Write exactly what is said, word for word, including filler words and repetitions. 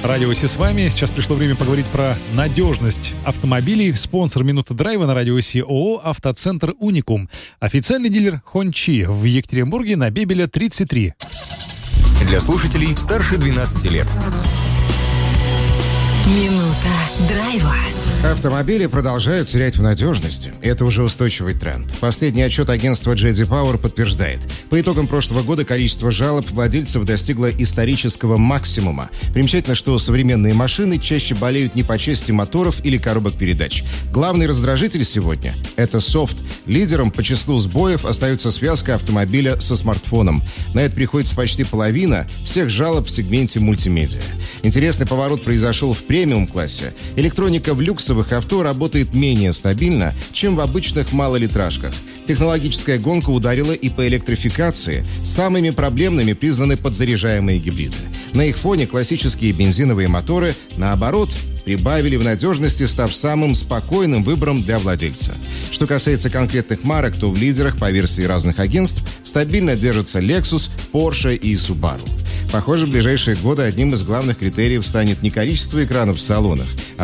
Радио Си с вами. Сейчас пришло время поговорить про надежность автомобилей. Спонсор «Минуты драйва» на Радио Си ООО «Автоцентр Уникум». Официальный дилер «Хончи» в Екатеринбурге на Бебеля тридцать три. Для слушателей старше двенадцати лет. Минута драйва. Автомобили продолжают терять в надежности. Это уже устойчивый тренд. Последний отчет агентства джей ди Power подтверждает. По итогам прошлого года количество жалоб владельцев достигло исторического максимума. Примечательно, что современные машины чаще болеют не по части моторов или коробок передач. Главный раздражитель сегодня – это софт. Лидером по числу сбоев остается связка автомобиля со смартфоном. На это приходится почти половина всех жалоб в сегменте мультимедиа. Интересный поворот произошел в премиум-классе. Электроника в люксовых авто работает менее стабильно, чем в обычных малолитражках. Технологическая гонка ударила и по электрификации. Самыми проблемными признаны подзаряжаемые гибриды. На их фоне классические бензиновые моторы, наоборот, прибавили в надежности, став самым спокойным выбором для владельца. Что касается конкретных марок, то в лидерах по версии разных агентств стабильно держатся Lexus, Porsche и Subaru. Похоже, в ближайшие годы одним из главных критериев станет не количество экранов в салонах,